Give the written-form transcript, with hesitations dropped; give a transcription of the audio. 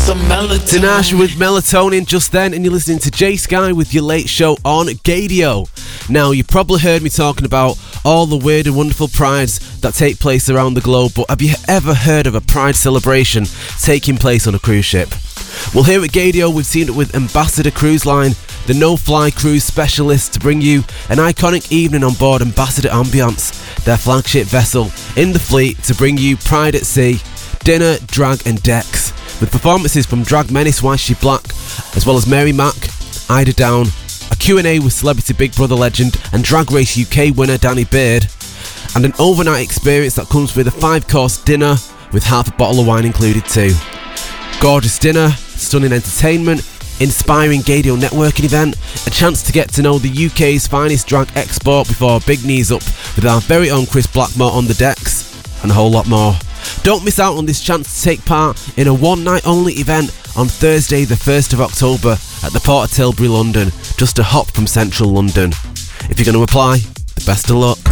some melatonin. Tinashe with Melatonin just then, and you're listening to Jay Sky with your late show on Gadio. Now, you probably heard me talking about all the weird and wonderful prides that take place around the globe, but have you ever heard of a pride celebration taking place on a cruise ship? Well, here at Gadio, we've teamed up with Ambassador Cruise Line, the no-fly cruise specialists, to bring you an iconic evening on board Ambassador Ambiance, their flagship vessel in the fleet, to bring you Pride at Sea, dinner, drag and decks, with performances from drag menace Why She Black, as well as Mary Mack, Ida Down, a Q&A with Celebrity Big Brother legend and Drag Race UK winner Danny Beard, and an overnight experience that comes with a 5-course dinner with half a bottle of wine included too. Gorgeous dinner, stunning entertainment, inspiring Gadio networking event, a chance to get to know the UK's finest drag export before big knees up with our very own Chris Blackmore on the decks, and a whole lot more. Don't miss out on this chance to take part in a one-night only event on Thursday the 1st of October at the Port of Tilbury, London, just a hop from central London. If you're going to apply, the best of luck.